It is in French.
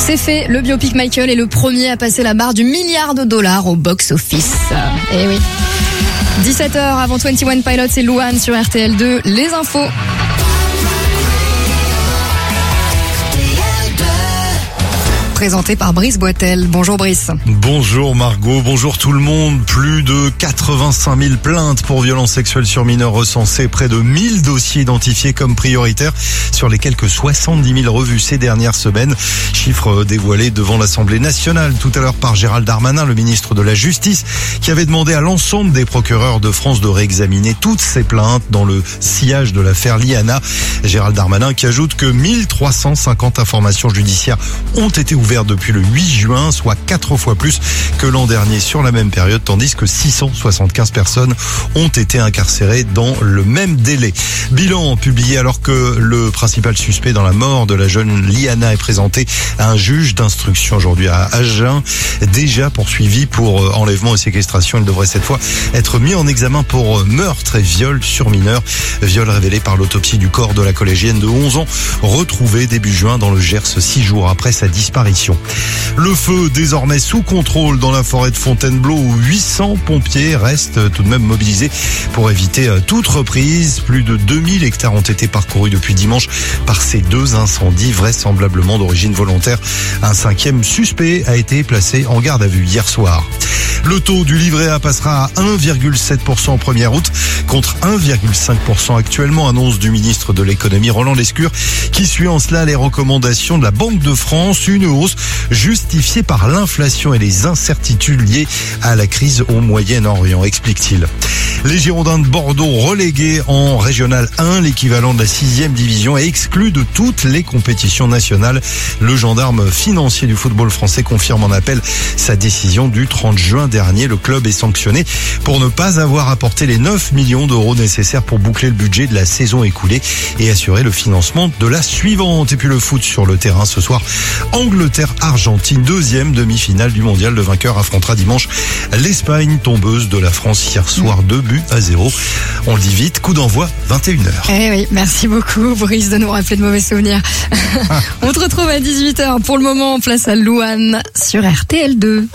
C'est fait, le biopic Michael est le premier à passer la barre du $1 milliard au box-office. Eh oui. 17h avant 21 Pilots et Louane sur RTL2, les infos. Présenté par Brice Boitel. Bonjour Brice. Bonjour Margot, bonjour tout le monde. Plus de 85 000 plaintes pour violences sexuelles sur mineurs recensées, près de 1000 dossiers identifiés comme prioritaires sur les quelques 70 000 revues ces dernières semaines. Chiffre dévoilé devant l'Assemblée nationale tout à l'heure par Gérald Darmanin, le ministre de la Justice, qui avait demandé à l'ensemble des procureurs de France de réexaminer toutes ces plaintes dans le sillage de l'affaire Liana. Gérald Darmanin qui ajoute que 1350 informations judiciaires ont été ouvertes depuis le 8 juin, soit 4 fois plus que l'an dernier sur la même période, tandis que 675 personnes ont été incarcérées dans le même délai. Bilan publié alors que le principal suspect dans la mort de la jeune Liana est présenté à un juge d'instruction aujourd'hui à Agen, déjà poursuivi pour enlèvement et séquestration. Il devrait cette fois être mis en examen pour meurtre et viol sur mineur. Viol révélé par l'autopsie du corps de la collégienne de 11 ans, retrouvée début juin dans le Gers 6 jours après sa disparition. Le feu désormais sous contrôle dans la forêt de Fontainebleau où 800 pompiers restent tout de même mobilisés pour éviter toute reprise. Plus de 2000 hectares ont été parcourus depuis dimanche par ces deux incendies vraisemblablement d'origine volontaire. Un 5e suspect a été placé en garde à vue hier soir. Le taux du livret A passera à 1,7% au 1er août contre 1,5% actuellement, annonce du ministre de l'économie Roland Lescure, qui suit en cela les recommandations de la Banque de France, une hausse justifiée par l'inflation et les incertitudes liées à la crise au Moyen-Orient, explique-t-il. Les Girondins de Bordeaux relégués en Régional 1, l'équivalent de la 6e division, est exclu de toutes les compétitions nationales. Le gendarme financier du football français confirme en appel sa décision du 30 juin dernier. Le club est sanctionné pour ne pas avoir apporté les 9 millions d'euros nécessaires pour boucler le budget de la saison écoulée et assurer le financement de la suivante. Et puis le foot sur le terrain ce soir. Angleterre-Argentine, 2e demi-finale du mondial. Le vainqueur affrontera dimanche l'Espagne, tombeuse de la France hier soir, 2-0. On le dit vite, coup d'envoi 21h. Eh oui, merci beaucoup Brice de nous rappeler de mauvais souvenirs. On te retrouve à 18h. Pour le moment, place à Louane sur RTL2.